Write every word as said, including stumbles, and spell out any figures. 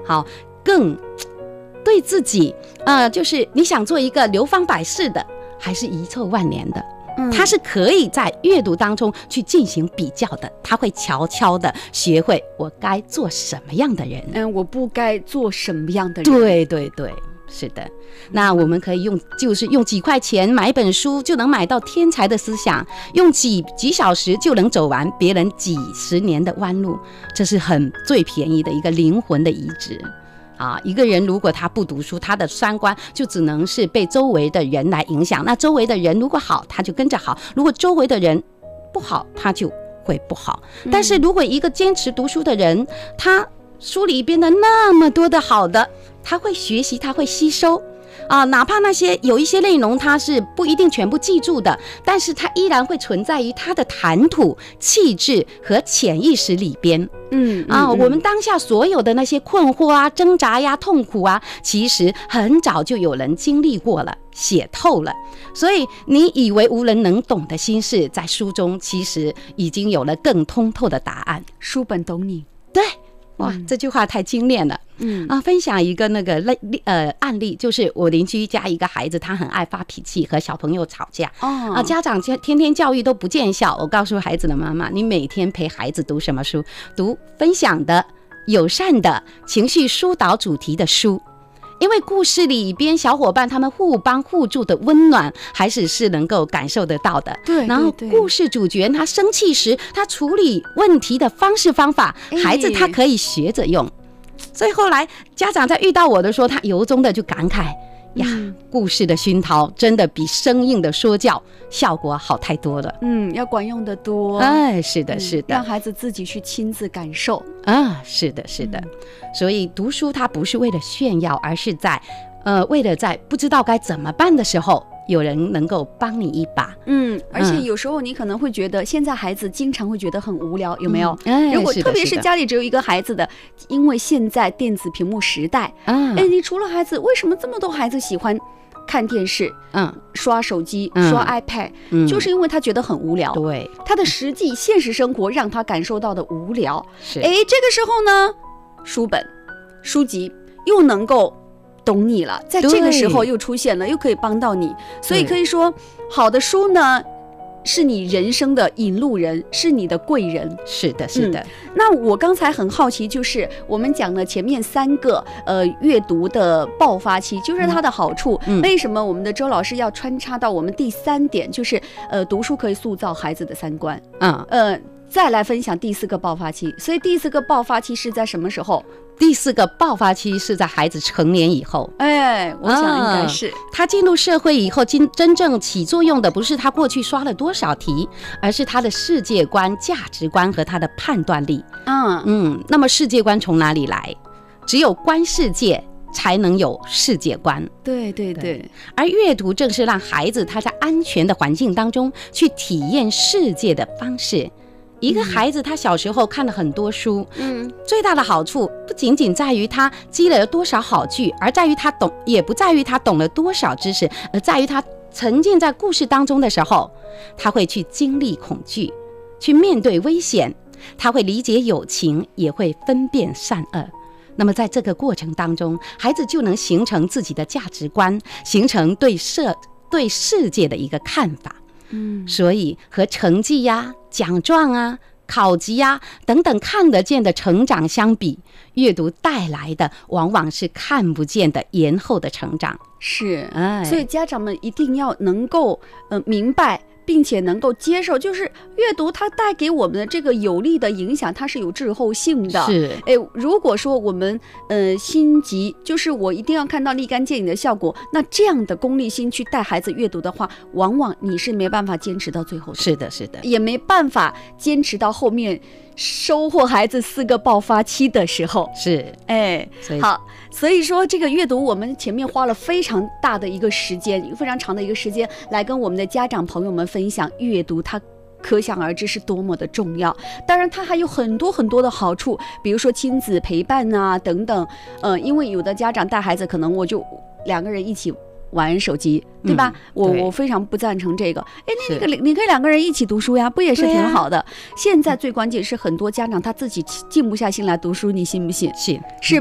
好更对自己呃，就是你想做一个流芳百世的，还是遗臭万年的。他是可以在阅读当中去进行比较的，他会悄悄的学会我该做什么样的人， 嗯，我不该做什么样的人。 对对对，是的。那我们可以用，就是用几块钱买一本书就能买到天才的思想，用几几小时就能走完别人几十年的弯路，这是很最便宜的一个灵魂的移植。啊，一个人如果他不读书，他的三观就只能是被周围的人来影响。那周围的人如果好，他就跟着好；如果周围的人不好，他就会不好。但是如果一个坚持读书的人，他书里边的那么多的好的，他会学习，他会吸收。啊，哪怕那些有一些内容他是不一定全部记住的，但是他依然会存在于他的谈吐、气质和潜意识里边。 嗯啊，我们当下所有的那些困惑啊、挣扎呀、痛苦啊，其实很早就有人经历过了，写透了。所以你以为无人能懂的心事，在书中其实已经有了更通透的答案。 书本懂你。 对。哇，这句话太精炼了。 嗯啊，分享一个那个呃案例，就是我邻居家一个孩子，他很爱发脾气，和小朋友吵架。 哦啊，家长天天教育都不见效。我告诉孩子的妈妈，你每天陪孩子读什么书？读分享的、友善的、情绪疏导主题的书。因为故事里边小伙伴他们互帮互助的温暖，还是是能够感受得到的。 对， 然后故事主角他生气时，他处理问题的方式方法，孩子他可以学着用。所以后来家长在遇到我的时候，他由衷的就感慨呀，嗯、故事的熏陶真的比生硬的说教效果好太多了。 嗯，要管用的多。 哎，是的，是的、嗯， 让孩子自己去亲自感受啊，是的，是的。嗯、所以读书它不是为了炫耀，而是在，呃，为了在不知道该怎么办的时候，有人能够帮你一把。 嗯，而且有时候你可能会觉得，现在孩子经常会觉得很无聊，有没有？ 嗯哎、 如果特别是家里只有一个孩子的，因为现在电子屏幕时代， 嗯， 哎，你除了孩子，为什么这么多孩子喜欢看电视？ 嗯， 刷手机， 嗯、 刷 iPad，、嗯、就是因为他觉得很无聊。 对， 他的实际现实生活让他感受到的无聊。 是， 哎，这个时候呢，书本、书籍又能够懂你了，在这个时候又出现了，又可以帮到你，所以可以说，好的书呢，是你人生的引路人，是你的贵人。 是的，是的。 嗯、那我刚才很好奇，就是我们讲了前面三个呃阅读的爆发期，就是它的好处。嗯、为什么我们的周老师要穿插到我们第三点，就是呃读书可以塑造孩子的三观？ 嗯呃，再来分享第四个爆发期。所以第四个爆发期是在什么时候？ 第四个爆发期是在孩子成年以后。 哎，我想应该是、啊、 他进入社会以后，真正起作用的不是他过去刷了多少题，而是他的世界观、价值观和他的判断力。 嗯嗯，那么世界观从哪里来？只有观世界才能有世界观。 对对 对, 对， 而阅读正是让孩子他在安全的环境当中去体验世界的方式。一个孩子他小时候看了很多书，嗯，最大的好处不仅仅在于他积累了多少好句，而在于他懂，也不在于他懂了多少知识，而在于他沉浸在故事当中的时候，他会去经历恐惧，去面对危险，他会理解友情，也会分辨善恶。那么在这个过程当中，孩子就能形成自己的价值观，形成对社对世界的一个看法。 嗯， 所以和成绩呀、奖状啊、考级呀等等看得见的成长相比，阅读带来的往往是看不见的延后的成长。 是， 哎， 所以家长们一定要能够呃明白，并且能够接受，就是阅读它带给我们的这个有利的影响，它是有滞后性的。 是， 哎，如果说我们呃心急，就是我一定要看到立竿见影的效果，那这样的功利心去带孩子阅读的话，往往你是没办法坚持到最后的。 是的，是的， 也没办法坚持到后面收获孩子四个爆发期的时候。 是， 哎，好，所以说这个阅读，我们前面花了非常大的一个时间，非常长的一个时间，来跟我们的家长朋友们分享阅读，它可想而知是多么的重要。当然它还有很多很多的好处，比如说亲子陪伴啊等等。呃，因为有的家长带孩子，可能我就两个人一起玩手机，对吧？嗯、我我非常不赞成这个。哎，那个你可以两个人一起读书呀，不也是挺好的？啊、现在最关键是很多家长他自己静不下心来读书，你信不信？ 信， 是。